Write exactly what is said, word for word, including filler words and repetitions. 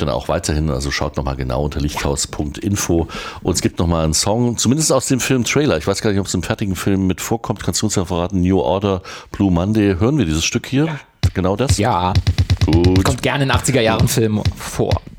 dann auch weiterhin, also schaut nochmal genau unter lichthaus punkt info und es gibt nochmal einen Song, zumindest aus dem Film Trailer, ich weiß gar nicht, ob es im fertigen Film mit vorkommt, kannst du uns ja verraten, New Order, Blue Monday, hören wir dieses Stück hier? Genau das? Ja, Gut. kommt gerne in achtziger Jahren Filmen vor.